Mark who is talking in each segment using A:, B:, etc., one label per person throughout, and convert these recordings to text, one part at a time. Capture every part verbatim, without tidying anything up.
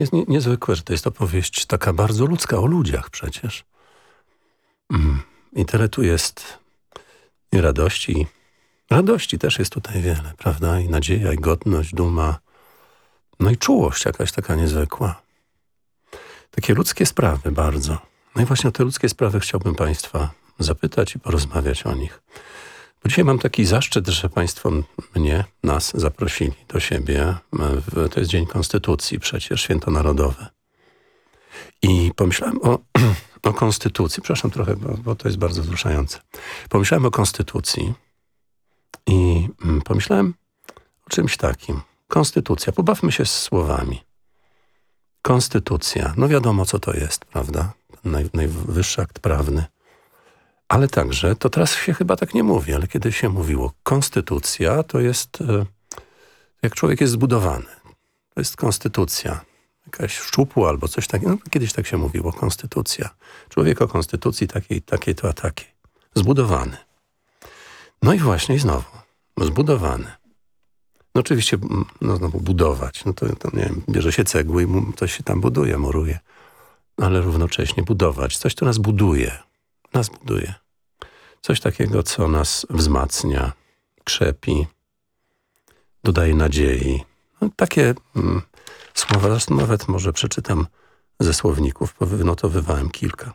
A: Jest nie, niezwykłe, że to jest opowieść taka bardzo ludzka, o ludziach przecież. Mm. I tyle tu jest i radości. Radości też jest tutaj wiele, prawda? I nadzieja, i godność, duma. No i czułość jakaś taka niezwykła. Takie ludzkie sprawy bardzo. No i właśnie o te ludzkie sprawy chciałbym Państwa zapytać i porozmawiać o nich. Bo dzisiaj mam taki zaszczyt, że Państwo mnie, nas zaprosili do siebie. To jest Dzień Konstytucji przecież, Święto Narodowe. I pomyślałem o, o Konstytucji. Przepraszam trochę, bo, bo to jest bardzo wzruszające. Pomyślałem o Konstytucji i pomyślałem o czymś takim. Konstytucja. Pobawmy się z słowami. Konstytucja. No wiadomo, co to jest, prawda? Naj, najwyższy akt prawny. Ale także, to teraz się chyba tak nie mówi, ale kiedyś się mówiło, konstytucja to jest, jak człowiek jest zbudowany. To jest konstytucja. Jakaś szczupła albo coś takiego. No, kiedyś tak się mówiło, konstytucja. Człowiek o konstytucji takiej, takiej to a takiej. Zbudowany. No i właśnie i znowu, zbudowany. No oczywiście, no znowu budować. No to, to nie wiem, bierze się cegły i coś się tam buduje, muruje. Ale równocześnie budować. Coś, co nas buduje. Nas buduje. Coś takiego, co nas wzmacnia, krzepi, dodaje nadziei. No, takie mm, słowa, zresztą nawet może przeczytam ze słowników, bo wynotowywałem kilka.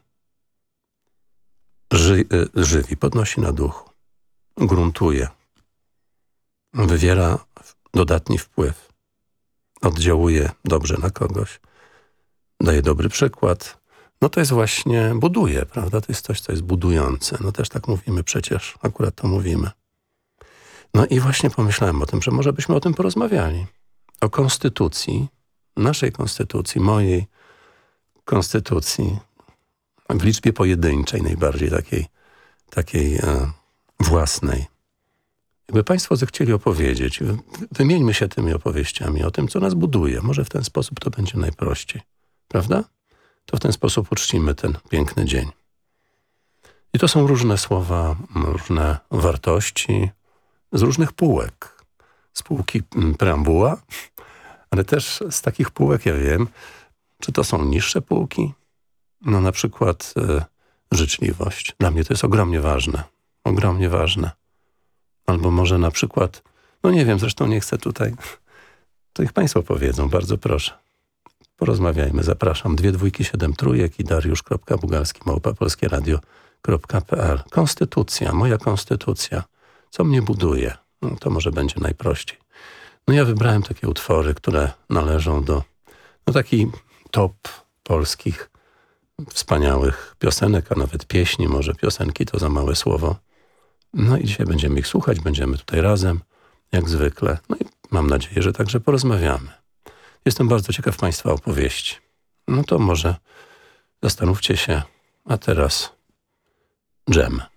A: Ży, y, żywi, podnosi na duchu, gruntuje, wywiera dodatni wpływ, oddziałuje dobrze na kogoś, daje dobry przykład. No to jest właśnie, buduje, prawda? To jest coś, co jest budujące. No też tak mówimy przecież, akurat to mówimy. No i właśnie pomyślałem o tym, że może byśmy o tym porozmawiali. O konstytucji, naszej konstytucji, mojej konstytucji, w liczbie pojedynczej, najbardziej takiej, takiej e, własnej. Jakby Państwo zechcieli opowiedzieć, wymieńmy się tymi opowieściami o tym, co nas buduje. Może w ten sposób to będzie najprościej. Prawda? To w ten sposób uczcimy ten piękny dzień. I to są różne słowa, różne wartości z różnych półek. Z półki preambuła, ale też z takich półek, ja wiem, czy to są niższe półki? No na przykład y, życzliwość. Dla mnie to jest ogromnie ważne. Ogromnie ważne. Albo może na przykład, no nie wiem, zresztą nie chcę tutaj, to niech Państwo powiedzą, bardzo proszę. Porozmawiajmy, zapraszam. Dwie dwójki, siedem trójek i dariusz kropka bugalski małpa polskie radio kropka p l. Konstytucja, moja konstytucja. Co mnie buduje? No, to może będzie najprościej. No ja wybrałem takie utwory, które należą do no taki top polskich wspaniałych piosenek, a nawet pieśni, może piosenki to za małe słowo. No i dzisiaj będziemy ich słuchać, będziemy tutaj razem, jak zwykle. No i mam nadzieję, że także porozmawiamy. Jestem bardzo ciekaw Państwa opowieści. No to może zastanówcie się, a teraz dżem.